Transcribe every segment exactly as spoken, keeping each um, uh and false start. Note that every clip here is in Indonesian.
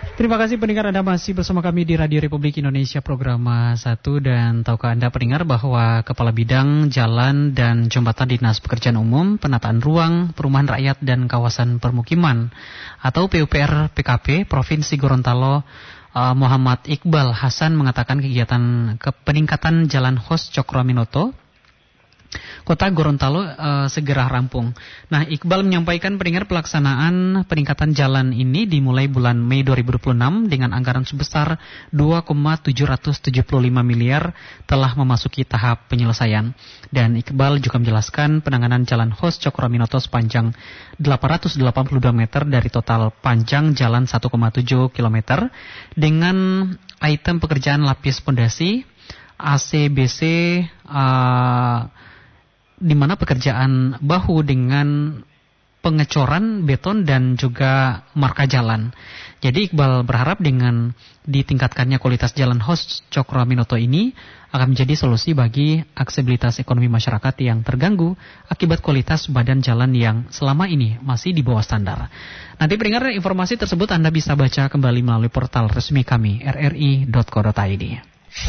Terima kasih pendengar, Anda masih bersama kami di Radio Republik Indonesia program satu. Dan tahukah Anda pendengar bahwa Kepala Bidang Jalan dan Jembatan Dinas Pekerjaan Umum, Penataan Ruang, Perumahan Rakyat dan Kawasan Permukiman atau P U P R P K P Provinsi Gorontalo, uh, Muhammad Iqbal Hasan mengatakan kegiatan ke peningkatan Jalan Hos Cokroaminoto Kota Gorontalo uh, segera rampung. Nah, Iqbal menyampaikan pendengar pelaksanaan peningkatan jalan ini dimulai bulan Mei dua ribu dua puluh enam dengan anggaran sebesar dua koma tujuh tujuh lima miliar telah memasuki tahap penyelesaian. Dan Iqbal juga menjelaskan penanganan Jalan Hos Cokroaminoto sepanjang delapan ratus delapan puluh dua meter dari total panjang jalan satu koma tujuh kilometer dengan item pekerjaan lapis pondasi, A C B C, uh, di mana pekerjaan bahu dengan pengecoran beton dan juga marka jalan. Jadi Iqbal berharap dengan ditingkatkannya kualitas Jalan Hos Cokroaminoto ini akan menjadi solusi bagi aksesibilitas ekonomi masyarakat yang terganggu akibat kualitas badan jalan yang selama ini masih di bawah standar. Nanti pendengar, informasi tersebut Anda bisa baca kembali melalui portal resmi kami r r i dot co dot i d.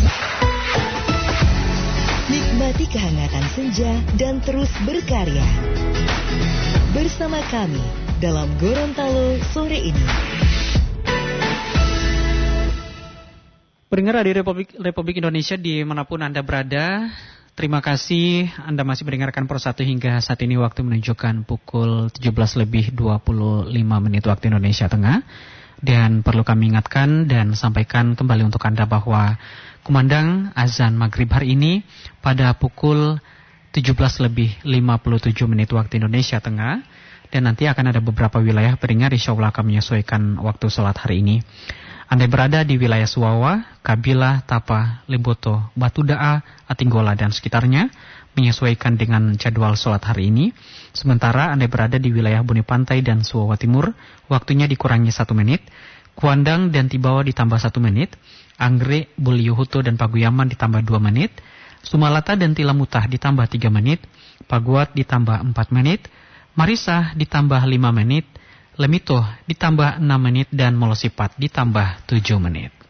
Nikmati kehangatan senja dan terus berkarya bersama kami dalam Gorontalo sore ini. Pendengar Radio Republik, Republik Indonesia dimanapun Anda berada, terima kasih Anda masih mendengarkan Per Satu hingga saat ini waktu menunjukkan pukul tujuh belas lebih dua puluh lima menit waktu Indonesia Tengah. Dan perlu kami ingatkan dan sampaikan kembali untuk Anda bahwa kumandang azan maghrib hari ini pada pukul tujuh belas lebih lima puluh tujuh menit waktu Indonesia Tengah. Dan nanti akan ada beberapa wilayah pendengar insya Allah akan menyesuaikan waktu sholat hari ini. Anda berada di wilayah Suwawa, Kabila, Tapa, Lemboto, Batu Daa, Atinggola dan sekitarnya menyesuaikan dengan jadwal sholat hari ini. Sementara Anda berada di wilayah Bone Pantai dan Suwawa Timur, waktunya dikurangi satu menit. Kuandang dan Tibawa ditambah satu menit. Anggrek, Buliuhuto dan Paguyaman ditambah dua menit. Sumalata dan Tilamutah ditambah tiga menit. Paguat ditambah empat menit. Marisa ditambah lima menit. Lemito ditambah enam menit dan Molosipat ditambah tujuh menit.